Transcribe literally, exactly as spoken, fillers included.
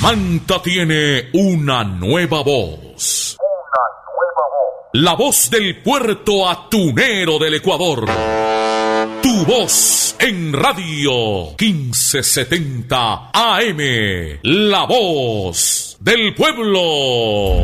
Manta tiene una nueva voz. Una nueva voz. La voz del puerto atunero del Ecuador. Tu voz en radio quince setenta A M. La voz del pueblo.